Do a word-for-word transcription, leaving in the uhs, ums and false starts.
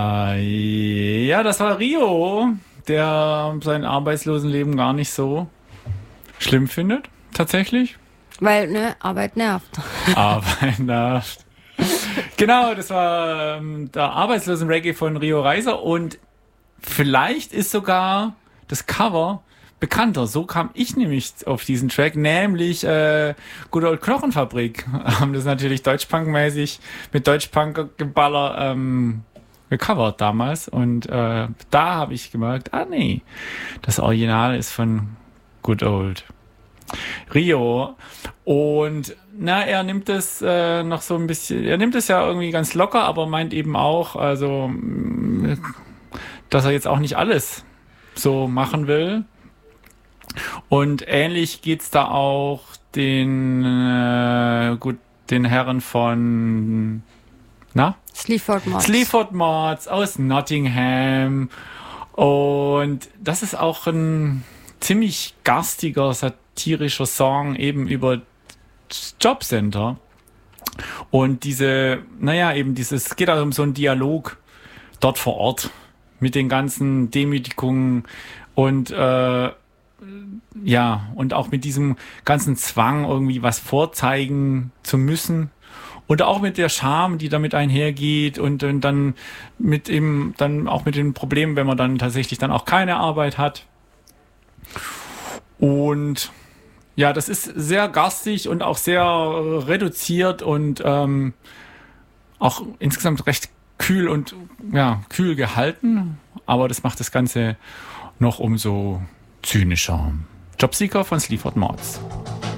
Äh, ja, das war Rio, der sein Arbeitslosenleben gar nicht so schlimm findet, tatsächlich. Weil, ne, Arbeit nervt. Arbeit nervt. Genau, das war ähm, der Arbeitslosen-Reggae von Rio Reiser und vielleicht ist sogar das Cover bekannter. So kam ich nämlich auf diesen Track, nämlich äh, Good Old Knochenfabrik. Haben das natürlich Deutschpunk-mäßig mit Deutschpunk-Geballer ähm, gecovert damals und äh, da habe ich gemerkt, ah nee, das Original ist von Good Old Rio. Und na, er nimmt es äh, noch so ein bisschen, er nimmt es ja irgendwie ganz locker, aber meint eben auch, also, dass er jetzt auch nicht alles so machen will. Und ähnlich geht's da auch den, äh, gut, den Herren von, na? Sleaford Mods. Sleaford Mods aus Nottingham. Und das ist auch ein ziemlich garstiger, satirischer Song eben über das Jobcenter. Und diese, naja, eben dieses, es geht auch um so einen Dialog dort vor Ort mit den ganzen Demütigungen und äh, ja, und auch mit diesem ganzen Zwang, irgendwie was vorzeigen zu müssen. Und auch mit der Scham, die damit einhergeht und, und dann mit eben, dann auch mit den Problemen, wenn man dann tatsächlich dann auch keine Arbeit hat. Und ja, das ist sehr garstig und auch sehr reduziert und ähm, auch insgesamt recht kühl und ja, kühl gehalten. Aber das macht das Ganze noch umso zynischer. Jobseeker von Sleaford Mods.